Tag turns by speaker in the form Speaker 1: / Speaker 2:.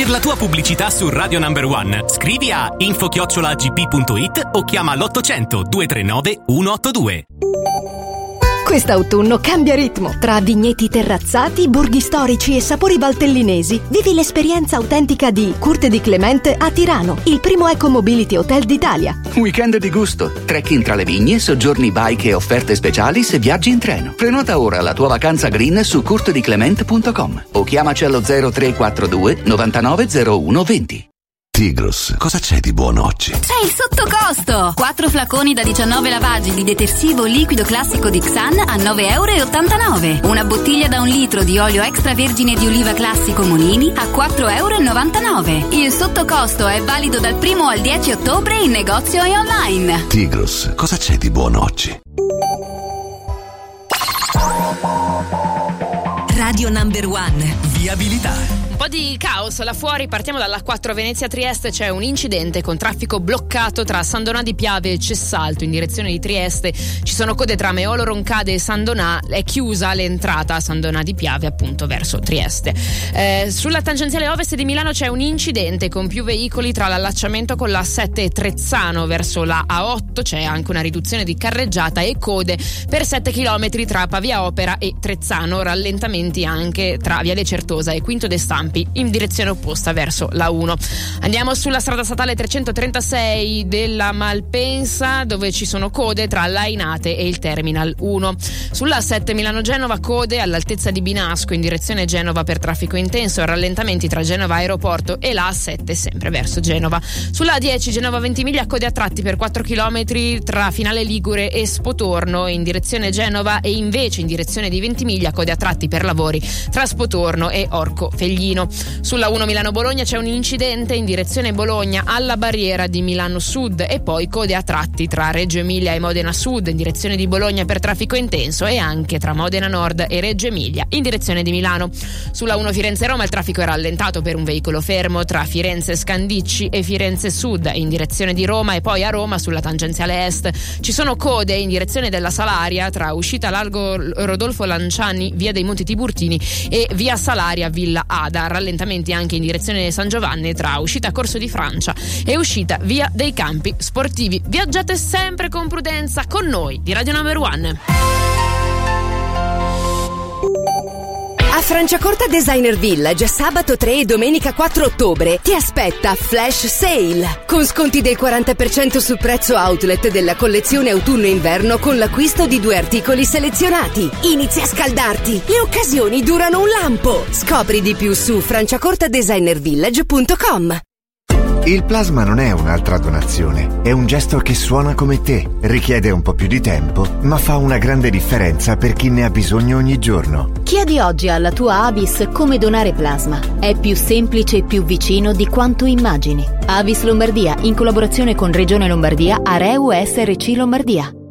Speaker 1: Per la tua pubblicità su Radio Number One, scrivi a info@gp.it o chiama l'800 239 182.
Speaker 2: Quest'autunno cambia ritmo. Tra vigneti terrazzati, borghi storici e sapori valtellinesi, vivi l'esperienza autentica di Curte di Clemente a Tirano, il primo eco-mobility hotel d'Italia.
Speaker 3: Weekend di gusto, trekking tra le vigne, soggiorni bike e offerte speciali se viaggi in treno. Prenota ora la tua vacanza green su curtediclement.com o chiamaci allo 0342 99 01 20.
Speaker 4: Tigros, cosa c'è di buono oggi?
Speaker 5: C'è il sottocosto! 4 flaconi da 19 lavaggi di detersivo liquido classico di Xan a 9,89 €. Una bottiglia da 1 litro di olio extravergine di oliva classico Monini a 4,99 €. Il sottocosto è valido dal 1 al 10 ottobre in negozio e online.
Speaker 4: Tigros, cosa c'è di buono oggi?
Speaker 6: Radio Number One.
Speaker 1: Viabilità.
Speaker 7: Un po' di caos là fuori, partiamo dalla 4 Venezia-Trieste, c'è un incidente con traffico bloccato tra San Donà di Piave e Cessalto in direzione di Trieste, ci sono code tra Meolo Roncade e San Donà, è chiusa l'entrata a San Donà di Piave appunto verso Trieste. Sulla tangenziale ovest di Milano c'è un incidente con più veicoli tra l'allacciamento con la A7 e Trezzano verso la A8, c'è anche una riduzione di carreggiata e code per 7 km tra Pavia Opera e Trezzano, rallentamenti anche tra Viale Certosa e Quinto de Stampi in direzione opposta verso la 1. Andiamo sulla strada statale 336 della Malpensa dove ci sono code tra l'Ainate e il Terminal 1. Sulla 7 Milano-Genova code all'altezza di Binasco in direzione Genova per traffico intenso e rallentamenti tra Genova Aeroporto e la A7 sempre verso Genova. Sulla 10 Genova-Ventimiglia code a tratti per 4 km tra Finale Ligure e Spotorno in direzione Genova e invece in direzione di Ventimiglia code a tratti per lavori tra Spotorno e Orco Feglino. Sulla 1 Milano-Bologna c'è un incidente in direzione Bologna alla barriera di Milano Sud e poi code a tratti tra Reggio Emilia e Modena Sud in direzione di Bologna per traffico intenso e anche tra Modena Nord e Reggio Emilia in direzione di Milano. Sulla 1 Firenze-Roma il traffico è rallentato per un veicolo fermo tra Firenze Scandicci e Firenze Sud in direzione di Roma e poi a Roma sulla tangenziale est ci sono code in direzione della Salaria tra uscita largo Rodolfo Lanciani via dei Monti Tiburtini e via Salaria Villa Ada, rallentamenti anche in direzione San Giovanni tra uscita Corso di Francia e uscita via dei Campi Sportivi. Viaggiate sempre con prudenza con noi di Radio Number One.
Speaker 2: A Franciacorta Designer Village, sabato 3 e domenica 4 ottobre, ti aspetta Flash Sale, con sconti del 40% sul prezzo outlet della collezione autunno-inverno con l'acquisto di 2 articoli selezionati. Inizi a scaldarti, le occasioni durano un lampo. Scopri di più su franciacortadesignervillage.com.
Speaker 8: Il plasma non è un'altra donazione, è un gesto che suona come te, richiede un po' più di tempo, ma fa una grande differenza per chi ne ha bisogno ogni giorno.
Speaker 9: Chiedi oggi alla tua Avis come donare plasma. È più semplice e più vicino di quanto immagini. Avis Lombardia, in collaborazione con Regione Lombardia, Areu SRC Lombardia.